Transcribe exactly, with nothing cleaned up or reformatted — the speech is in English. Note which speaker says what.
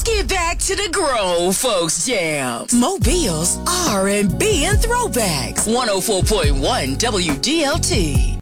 Speaker 1: Let's get back to the grown folks jam. Mobile's R and B and throwbacks. one oh four point one W D L T.